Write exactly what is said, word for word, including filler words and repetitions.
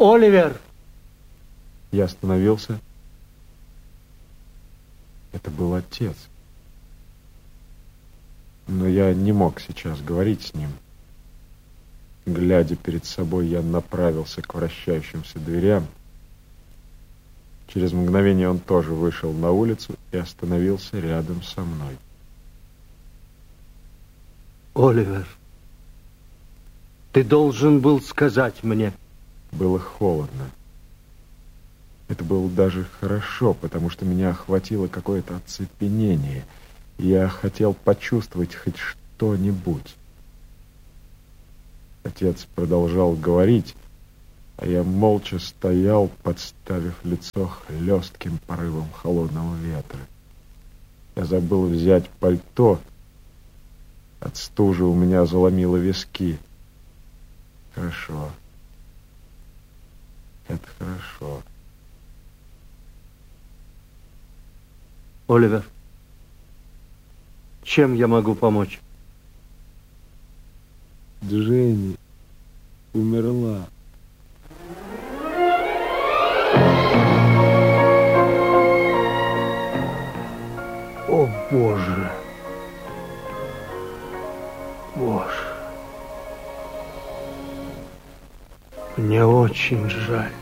Оливер! Я остановился. Это был отец. Но я не мог сейчас говорить с ним. Глядя перед собой, я направился к вращающимся дверям. Через мгновение он тоже вышел на улицу и остановился рядом со мной. Оливер, ты должен был сказать мне. Было холодно. Это было даже хорошо, потому что меня охватило какое-то оцепенение. Я хотел почувствовать хоть что-нибудь. Отец продолжал говорить, а я молча стоял, подставив лицо хлестким порывом холодного ветра. Я забыл взять пальто. От стужи у меня заломило виски. Хорошо. Это хорошо. Оливер, чем я могу помочь? Дженни умерла. О, Боже! Боже! Мне очень жаль.